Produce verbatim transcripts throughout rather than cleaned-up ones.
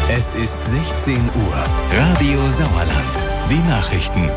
Es ist sechzehn Uhr. Radio Sauerland. Die Nachrichten.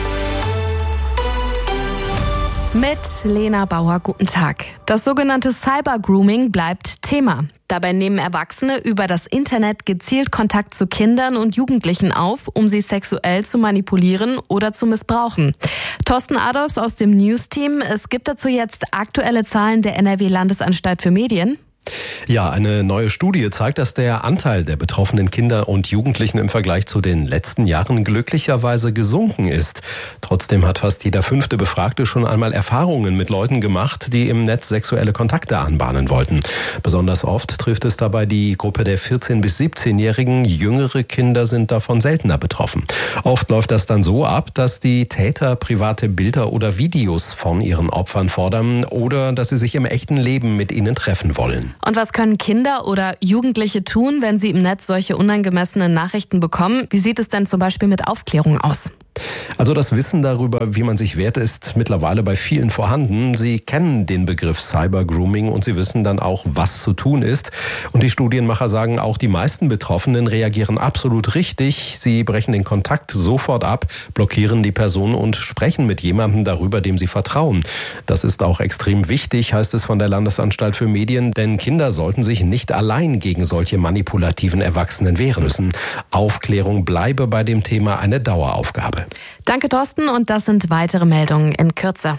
Mit Lena Bauer, guten Tag. Das sogenannte Cyber-Grooming bleibt Thema. Dabei nehmen Erwachsene über das Internet gezielt Kontakt zu Kindern und Jugendlichen auf, um sie sexuell zu manipulieren oder zu missbrauchen. Thorsten Adolfs aus dem News-Team. Es gibt dazu jetzt aktuelle Zahlen der N R W-Landesanstalt für Medien. Ja, eine neue Studie zeigt, dass der Anteil der betroffenen Kinder und Jugendlichen im Vergleich zu den letzten Jahren glücklicherweise gesunken ist. Trotzdem hat fast jeder fünfte Befragte schon einmal Erfahrungen mit Leuten gemacht, die im Netz sexuelle Kontakte anbahnen wollten. Besonders oft trifft es dabei die Gruppe der vierzehn- bis siebzehnjährigen. Jüngere Kinder sind davon seltener betroffen. Oft läuft das dann so ab, dass die Täter private Bilder oder Videos von ihren Opfern fordern oder dass sie sich im echten Leben mit ihnen treffen wollen. Und was können Kinder oder Jugendliche tun, wenn sie im Netz solche unangemessenen Nachrichten bekommen? Wie sieht es denn zum Beispiel mit Aufklärung aus? Also das Wissen darüber, wie man sich wehrt, ist mittlerweile bei vielen vorhanden. Sie kennen den Begriff Cyber-Grooming und sie wissen dann auch, was zu tun ist. Und die Studienmacher sagen, auch die meisten Betroffenen reagieren absolut richtig. Sie brechen den Kontakt sofort ab, blockieren die Person und sprechen mit jemandem darüber, dem sie vertrauen. Das ist auch extrem wichtig, heißt es von der Landesanstalt für Medien, denn Kinder sollten sich nicht allein gegen solche manipulativen Erwachsenen wehren müssen. Aufklärung bleibe bei dem Thema eine Daueraufgabe. Danke, Thorsten, und das sind weitere Meldungen in Kürze.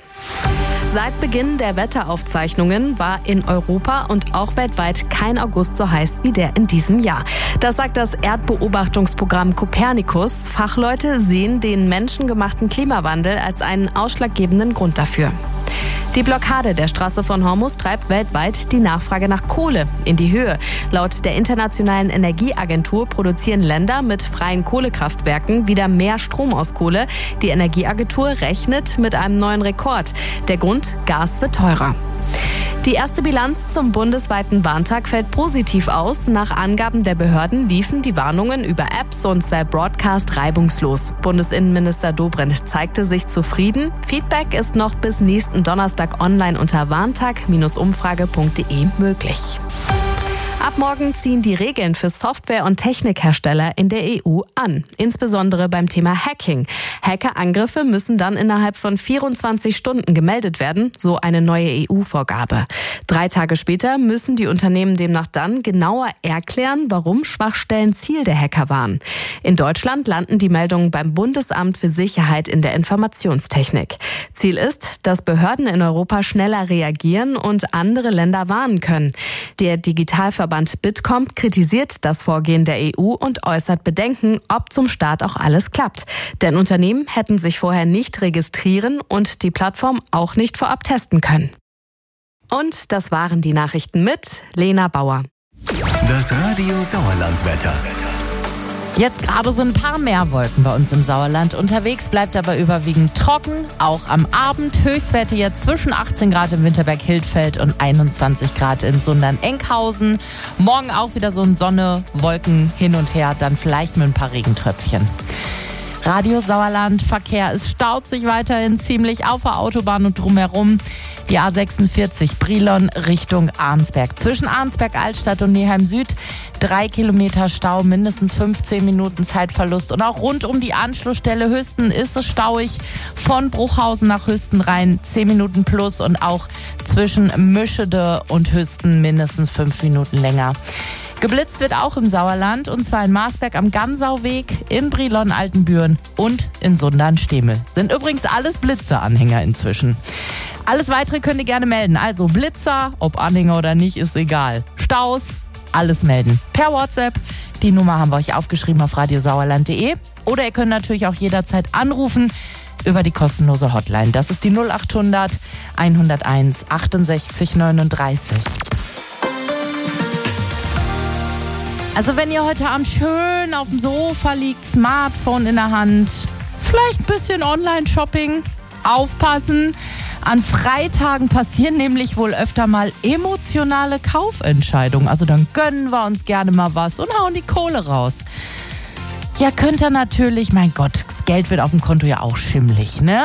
Seit Beginn der Wetteraufzeichnungen war in Europa und auch weltweit kein August so heiß wie der in diesem Jahr. Das sagt das Erdbeobachtungsprogramm Copernicus. Fachleute sehen den menschengemachten Klimawandel als einen ausschlaggebenden Grund dafür. Die Blockade der Straße von Hormuz treibt weltweit die Nachfrage nach Kohle in die Höhe. Laut der Internationalen Energieagentur produzieren Länder mit freien Kohlekraftwerken wieder mehr Strom aus Kohle. Die Energieagentur rechnet mit einem neuen Rekord. Der Grund: Gas wird teurer. Die erste Bilanz zum bundesweiten Warntag fällt positiv aus. Nach Angaben der Behörden liefen die Warnungen über Apps und Cell Broadcast reibungslos. Bundesinnenminister Dobrindt zeigte sich zufrieden. Feedback ist noch bis nächsten Donnerstag online unter warntag Bindestrich umfrage punkt de möglich. Ab morgen ziehen die Regeln für Software- und Technikhersteller in der E U an, insbesondere beim Thema Hacking. Hackerangriffe müssen dann innerhalb von vierundzwanzig Stunden gemeldet werden, so eine neue E U-Vorgabe. Drei Tage später müssen die Unternehmen demnach dann genauer erklären, warum Schwachstellen Ziel der Hacker waren. In Deutschland landen die Meldungen beim Bundesamt für Sicherheit in der Informationstechnik. Ziel ist, dass Behörden in Europa schneller reagieren und andere Länder warnen können. Der Digitalverband Bitkom kritisiert das Vorgehen der E U und äußert Bedenken, ob zum Start auch alles klappt. Denn Unternehmen hätten sich vorher nicht registrieren und die Plattform auch nicht vorab testen können. Und das waren die Nachrichten mit Lena Bauer. Das Radio Sauerland-Wetter. Jetzt gerade sind ein paar mehr Wolken bei uns im Sauerland unterwegs, bleibt aber überwiegend trocken, auch am Abend. Höchstwerte jetzt zwischen achtzehn Grad im Winterberg-Hildfeld und einundzwanzig Grad in Sundern-Enkhausen. Morgen auch wieder so ein Sonne, Wolken hin und her, dann vielleicht mit ein paar Regentröpfchen. Radio Sauerland, Verkehr, es staut sich weiterhin ziemlich auf der Autobahn und drumherum. Die A sechsundvierzig Brilon Richtung Arnsberg. Zwischen Arnsberg-Altstadt und Neheim Süd drei Kilometer Stau, mindestens fünfzehn Minuten Zeitverlust. Und auch rund um die Anschlussstelle Hüsten ist es stauig. Von Bruchhausen nach Hüsten rein zehn Minuten plus und auch zwischen Mischede und Hüsten mindestens fünf Minuten länger. Geblitzt wird auch im Sauerland, und zwar in Marsberg am Gansauweg, in Brilon-Altenbüren und in Sundern-Stemel. Sind übrigens alles Blitzer-Anhänger inzwischen. Alles Weitere könnt ihr gerne melden. Also Blitzer, ob Anhänger oder nicht, ist egal. Staus, alles melden. Per WhatsApp. Die Nummer haben wir euch aufgeschrieben auf radiosauerland punkt de. Oder ihr könnt natürlich auch jederzeit anrufen über die kostenlose Hotline. Das ist die null achthundert hunderteins achtundsechzig neununddreißig. Also wenn ihr heute Abend schön auf dem Sofa liegt, Smartphone in der Hand, vielleicht ein bisschen Online-Shopping, aufpassen. An Freitagen passieren nämlich wohl öfter mal emotionale Kaufentscheidungen. Also dann gönnen wir uns gerne mal was und hauen die Kohle raus. Ja, könnt ihr natürlich, mein Gott, das Geld wird auf dem Konto ja auch schimmlig, ne?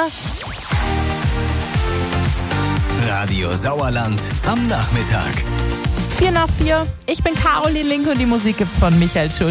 Radio Sauerland am Nachmittag. Vier nach vier. Ich bin Caroline Link und die Musik gibt's von Michael Schulz.